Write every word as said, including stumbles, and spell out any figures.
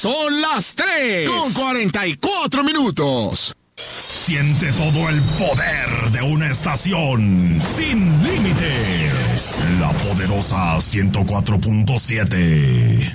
Son las tres con cuarenta y cuatro minutos. Siente todo el poder de una estación sin límites. La poderosa ciento cuatro punto siete.